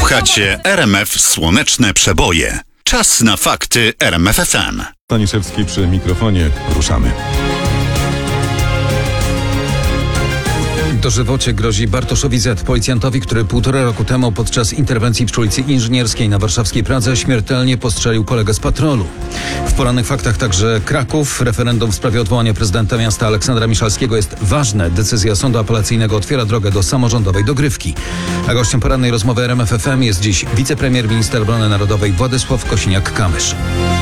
Słuchacie RMF Słoneczne Przeboje. Czas na fakty RMF FM. Staniszewski przy mikrofonie. Ruszamy. Dożywocie grozi Bartoszowi Z., policjantowi, który 1,5 roku temu podczas interwencji przy ulicy Inżynierskiej na warszawskiej Pradze śmiertelnie postrzelił kolegę z patrolu. W porannych faktach także Kraków. Referendum w sprawie odwołania prezydenta miasta Aleksandra Miszalskiego jest ważne. Decyzja sądu apelacyjnego otwiera drogę do samorządowej dogrywki. A gościem porannej rozmowy RMF FM jest dziś wicepremier, minister obrony narodowej Władysław Kosiniak-Kamysz.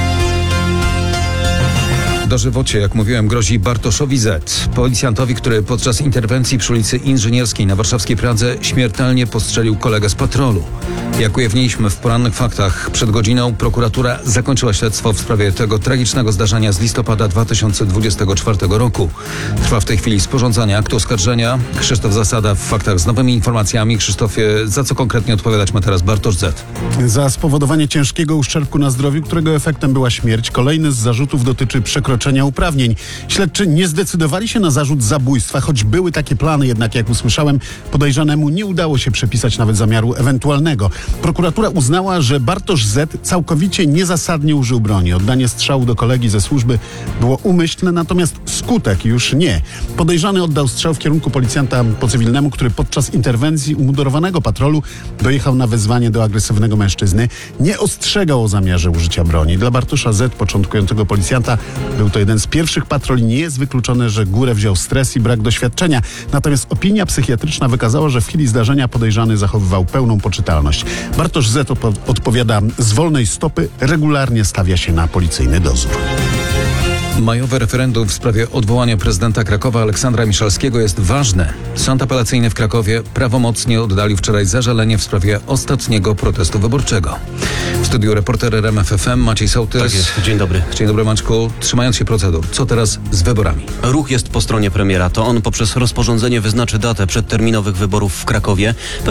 Dożywocie, jak mówiłem, grozi Bartoszowi Z., policjantowi, który podczas interwencji przy ulicy Inżynierskiej na warszawskiej Pradze śmiertelnie postrzelił kolegę z patrolu. Jak ujawniliśmy w porannych faktach przed godziną, prokuratura zakończyła śledztwo w sprawie tego tragicznego zdarzenia z listopada 2024 roku. Trwa w tej chwili sporządzanie aktu oskarżenia. Krzysztof Zasada w faktach z nowymi informacjami. Krzysztofie, za co konkretnie odpowiadać ma teraz Bartosz Z.? Za spowodowanie ciężkiego uszczerbku na zdrowiu, którego efektem była śmierć. Kolejny z zarzutów dotyczy przekroczenia uprawnień. Śledczy nie zdecydowali się na zarzut zabójstwa, choć były takie plany, jednak jak usłyszałem, podejrzanemu nie udało się przepisać nawet zamiaru ewentualnego. Prokuratura uznała, że Bartosz Z. całkowicie niezasadnie użył broni. Oddanie strzału do kolegi ze służby było umyślne, natomiast skutek już nie. Podejrzany oddał strzał w kierunku policjanta po cywilnemu, który podczas interwencji umundurowanego patrolu dojechał na wezwanie do agresywnego mężczyzny. Nie ostrzegał o zamiarze użycia broni. Dla Bartosza Z., początkującego policjanta, był to jeden z pierwszych patroli. Nie jest wykluczone, że górę wziął stres i brak doświadczenia. Natomiast opinia psychiatryczna wykazała, że w chwili zdarzenia podejrzany zachowywał pełną poczytalność. Bartosz Z. odpowiada z wolnej stopy, regularnie stawia się na policyjny dozór. Majowe referendum w sprawie odwołania prezydenta Krakowa Aleksandra Miszalskiego jest ważne. Sąd apelacyjny w Krakowie prawomocnie oddalił wczoraj zażalenie w sprawie ostatniego protestu wyborczego. W studiu reporter RMF FM Maciej Sołtys. Tak jest. Dzień dobry. Dzień dobry, Maćku. Trzymając się procedur, co teraz z wyborami? Ruch jest po stronie premiera. To on poprzez rozporządzenie wyznaczy datę przedterminowych wyborów w Krakowie.